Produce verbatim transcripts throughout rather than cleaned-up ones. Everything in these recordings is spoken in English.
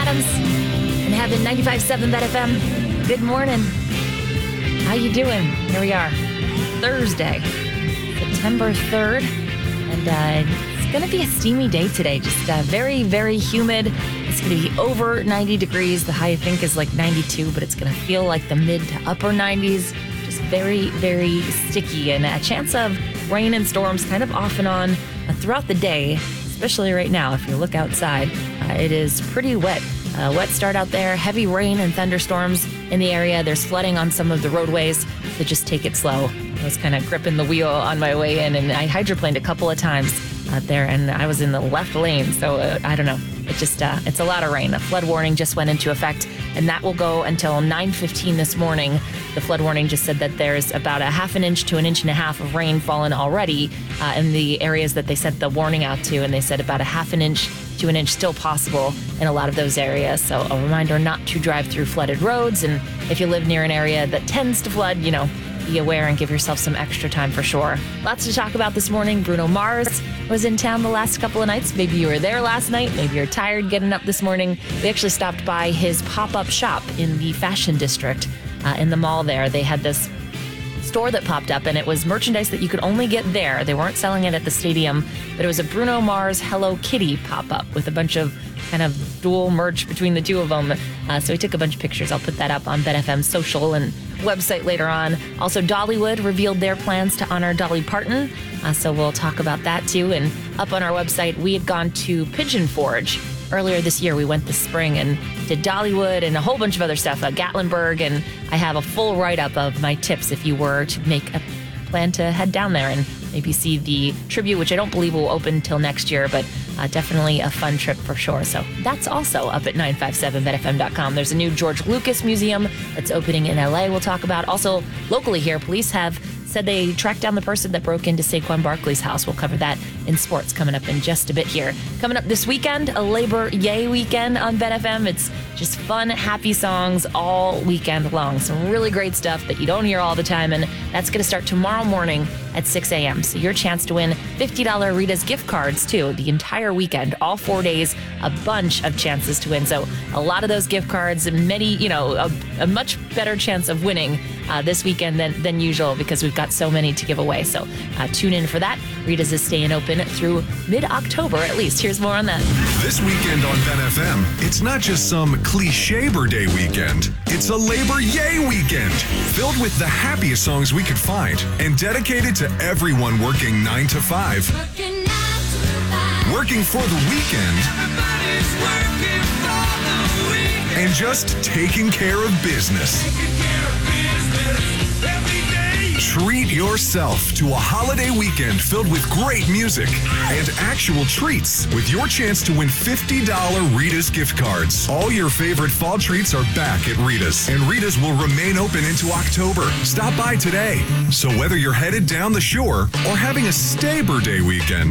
And having ninety-five point seven Bet F M. Good morning. How you doing? Here we are. Thursday, September third. And uh, it's going to be a steamy day today. Just uh, very, very humid. It's going to be over ninety degrees. The high, I think, is like ninety-two, but it's going to feel like the mid to upper nineties. Just very, very sticky. And a chance of rain and storms kind of off and on uh, throughout the day, especially right now. If you look outside, uh, it is pretty wet. Uh, wet start out there, heavy rain and thunderstorms in the area. There's flooding on some of the roadways, so just take it slow. I was kind of gripping the wheel on my way in, and I hydroplaned a couple of times out there, and I was in the left lane, so uh, I don't know. It just, uh, it's a lot of rain. A flood warning just went into effect, and that will go until nine fifteen this morning. The flood warning just said that there's about a half an inch to an inch and a half of rain fallen already uh, in the areas that they sent the warning out to, and they said about a half an inch to an inch still possible in a lot of those areas. So a reminder not to drive through flooded roads, and if you live near an area that tends to flood, you know, be aware and give yourself some extra time for sure. Lots to talk about this morning. Bruno Mars was in town the last couple of nights. Maybe you were there last night. Maybe you're tired getting up this morning. We actually stopped by his pop-up shop in the Fashion District uh, in the mall there. They had this store that popped up, and it was merchandise that you could only get there. They weren't selling it at the stadium, but it was a Bruno Mars Hello Kitty pop-up with a bunch of kind of dual merch between the two of them. Uh, so we took a bunch of pictures. I'll put that up on Bet F M's social and website later on. Also, Dollywood revealed their plans to honor Dolly Parton. Uh, so we'll talk about that too. And up on our website, we had gone to Pigeon Forge earlier this year. We went this spring and did Dollywood and a whole bunch of other stuff at Gatlinburg. And I have a full write-up of my tips if you were to make a plan to head down there and maybe see the tribute, which I don't believe will open until next year, but uh, definitely a fun trip for sure. So that's also up at nine five seven bet f m dot com. There's a new George Lucas Museum that's opening in L A we'll talk about. Also, locally here, police have said they tracked down the person that broke into Saquon Barkley's house. We'll cover that in sports coming up in just a bit here. Coming up this weekend, a Labor Yay weekend on Bet F M. It's just fun, happy songs all weekend long. Some really great stuff that you don't hear all the time, and that's going to start tomorrow morning at six a.m. So your chance to win fifty dollars Rita's gift cards, too, the entire weekend, all four days, a bunch of chances to win. So a lot of those gift cards, and many, you know, a, a much better chance of winning uh, this weekend than, than usual because we've got so many to give away. So uh, tune in for that. Rita's is staying open through mid-October at least. Here's more on that. This weekend on Bet F M, it's not just some cliche-ber day weekend. It's a Labor Yay weekend, filled with the happiest songs we could find and dedicated to everyone working nine to five. Working, nine to five. Working for the weekend. Everybody's working for the weekend. And just taking care of business. Taking care of business every day. Treat yourself to a holiday weekend filled with great music and actual treats with your chance to win fifty dollars Rita's gift cards. All your favorite fall treats are back at Rita's, and Rita's will remain open into October. Stop by today. So whether you're headed down the shore or having a Staber Day weekend,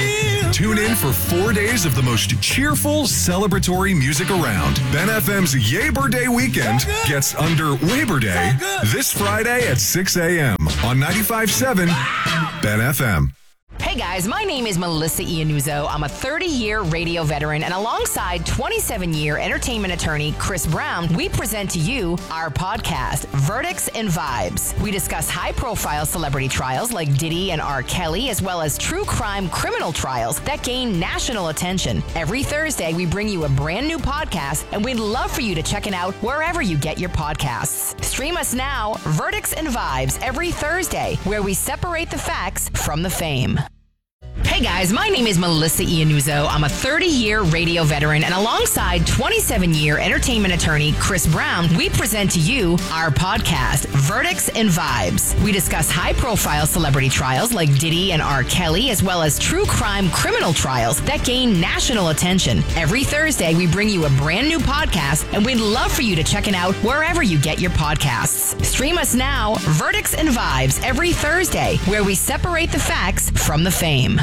tune in for four days of the most cheerful, celebratory music around. Ben F M's Yaber Day weekend gets under Labor Day this Friday at six a.m. on ninety-five point seven Ben F M. Hey guys, my name is Melissa Iannuzzo. I'm a thirty-year radio veteran, and alongside twenty-seven-year entertainment attorney Chris Brown, we present to you our podcast, Verdicts and Vibes. We discuss high-profile celebrity trials like Diddy and R. Kelly, as well as true crime criminal trials that gain national attention. Every Thursday, we bring you a brand new podcast, and we'd love for you to check it out wherever you get your podcasts. Stream us now, Verdicts and Vibes, every Thursday, where we separate the facts from the fame. Hey guys, my name is Melissa Iannuzzo. I'm a thirty-year radio veteran, and alongside twenty-seven-year entertainment attorney Chris Brown, we present to you our podcast, Verdicts and Vibes. We discuss high-profile celebrity trials like Diddy and R. Kelly, as well as true crime criminal trials that gain national attention. Every Thursday, we bring you a brand new podcast, and we'd love for you to check it out wherever you get your podcasts. Stream us now, Verdicts and Vibes, every Thursday, where we separate the facts from the fame.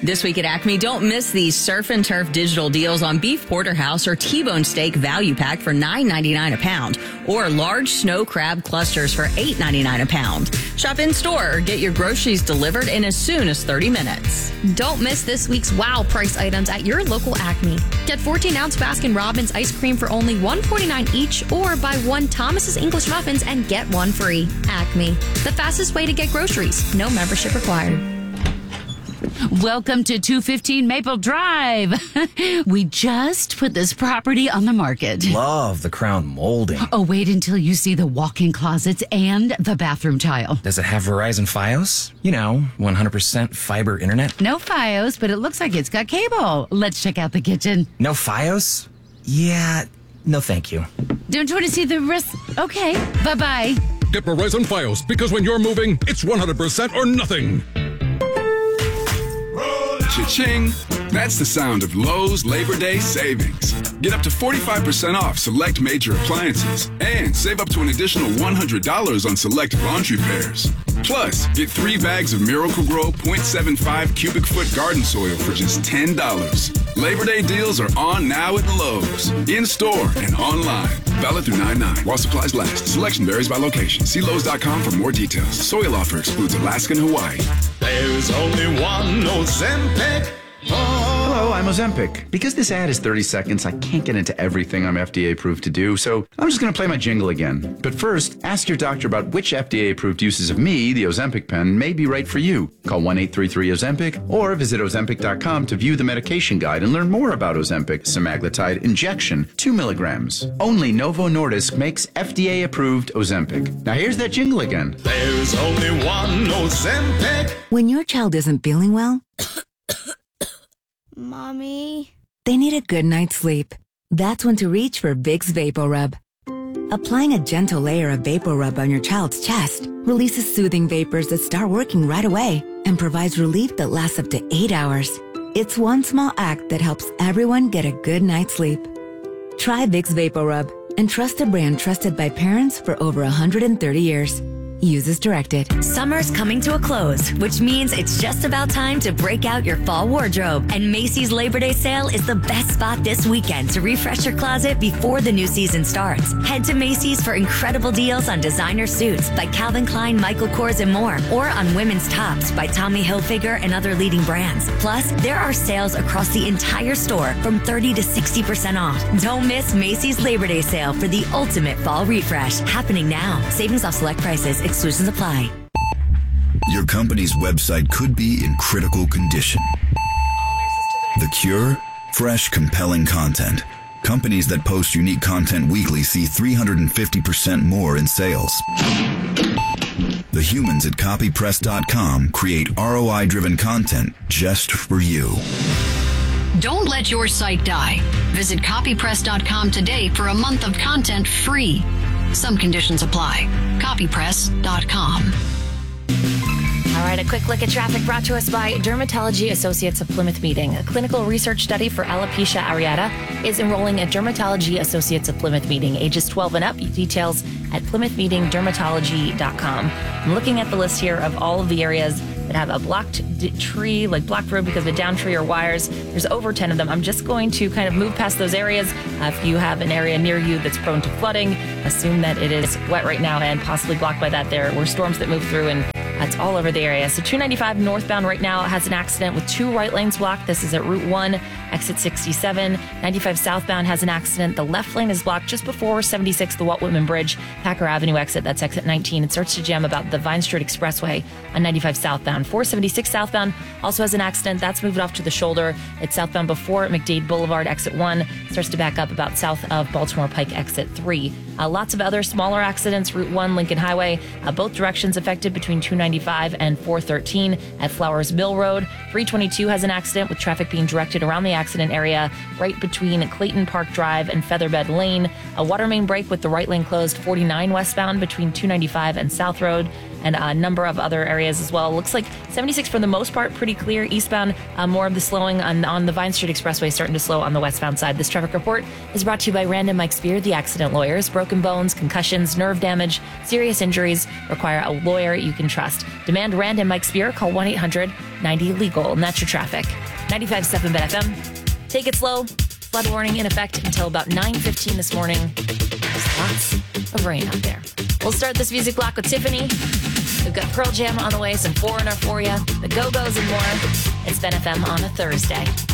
This week at Acme, don't miss these Surf and Turf digital deals on beef porterhouse or T-bone steak value pack for nine ninety-nine a pound, or large snow crab clusters for eight ninety-nine a pound. Shop in store or get your groceries delivered in as soon as thirty minutes. Don't miss this week's wow price items at your local Acme. Get fourteen ounce Baskin Robbins ice cream for only one forty-nine each, or buy one Thomas's English muffins and get one free. Acme, the fastest way to get groceries. No membership required. Welcome to two fifteen Maple Drive. We just put this property on the market. Love the crown molding. Oh, wait until you see the walk-in closets and the bathroom tile. Does it have Verizon Fios? You know, one hundred percent fiber internet. No Fios, but it looks like it's got cable. Let's check out the kitchen. No Fios? Yeah, no thank you. Don't you want to see the rest? Okay, bye-bye. Get Verizon Fios, because when you're moving, it's one hundred percent or nothing. Cha-ching! That's the sound of Lowe's Labor Day savings. Get up to forty-five percent off select major appliances and save up to an additional one hundred dollars on select laundry pairs. Plus, get three bags of Miracle-Gro point seven five cubic foot garden soil for just ten dollars. Labor Day deals are on now at Lowe's, in-store and online. Valid through nine nine while supplies last. Selection varies by location. See Lowe's dot com for more details. Soil offer excludes Alaska and Hawaii. There's only one Ozempic. Hello, I'm Ozempic. Because this ad is thirty seconds, I can't get into everything I'm F D A approved to do, so I'm just going to play my jingle again. But first, ask your doctor about which F D A approved uses of me, the Ozempic pen, may be right for you. Call one eight three three Ozempic or visit Ozempic dot com to view the medication guide and learn more about Ozempic semaglutide injection, two milligrams. Only Novo Nordisk makes F D A approved Ozempic. Now here's that jingle again. There's only one Ozempic. When your child isn't feeling well, Mommy? they need a good night's sleep. That's when to reach for Vicks VapoRub. Applying a gentle layer of VapoRub on your child's chest releases soothing vapors that start working right away and provides relief that lasts up to eight hours. It's one small act that helps everyone get a good night's sleep. Try Vicks VapoRub and trust a brand trusted by parents for over one hundred thirty years. Use as directed. Summer's coming to a close, which means it's just about time to break out your fall wardrobe. And Macy's Labor Day sale is the best spot this weekend to refresh your closet before the new season starts. Head to Macy's for incredible deals on designer suits by Calvin Klein, Michael Kors, and more, or on women's tops by Tommy Hilfiger and other leading brands. Plus, there are sales across the entire store from thirty to sixty percent off. Don't miss Macy's Labor Day sale for the ultimate fall refresh, happening now. Savings off select prices. Exclusions apply. Your company's website could be in critical condition. The cure? Fresh, compelling content. Companies that post unique content weekly see three hundred fifty percent more in sales. The humans at copy press dot com create R O I-driven content just for you. Don't let your site die. Visit copy press dot com today for a month of content free. Some conditions apply. copy press dot com. All right, a quick look at traffic brought to us by Dermatology Associates of Plymouth Meeting. A clinical research study for alopecia areata is enrolling at Dermatology Associates of Plymouth Meeting. Ages twelve and up. Details at plymouth meeting dermatology dot com. I'm looking at the list here of all of the areas that have a blocked d- tree, like blocked road because of a down tree or wires. There's over ten of them. I'm just going to kind of move past those areas. Uh, if you have an area near you that's prone to flooding, assume that it is wet right now and possibly blocked by that. There were storms that moved through, and that's all over the area. So two ninety-five northbound right now has an accident with two right lanes blocked. This is at Route one, exit sixty-seven. ninety-five southbound has an accident. The left lane is blocked just before seventy-six, the Walt Whitman Bridge, Packer Avenue exit. That's exit nineteen. It starts to jam about the Vine Street Expressway on ninety-five southbound. four seventy-six southbound also has an accident. That's moved off to the shoulder. It's southbound before McDade Boulevard, exit one. Starts to back up about south of Baltimore Pike, exit three. Uh, lots of other smaller accidents. Route one, Lincoln Highway, uh, both directions affected between two ninety-five and four thirteen at Flowers Mill Road. three twenty-two has an accident with traffic being directed around the accident area right between Clayton Park Drive and Featherbed Lane. A water main break with the right lane closed forty-nine westbound between two ninety-five and South Road. and a number of other areas as well. Looks like seventy-six for the most part, pretty clear. Eastbound, uh, more of the slowing on, on the Vine Street Expressway, starting to slow on the westbound side. This traffic report is brought to you by Rand and Mike Spear, the accident lawyers. Broken bones, concussions, nerve damage, serious injuries require a lawyer you can trust. Demand Rand and Mike Spear. Call one eight hundred ninety legal. And that's your traffic. ninety-five point seven Bet F M. Take it slow. Flood warning in effect until about nine fifteen this morning. There's lots of rain out there. We'll start this music block with Tiffany. We've got Pearl Jam on the way, some Foreigner for you, the Go-Go's and more. It's Ben F M on a Thursday.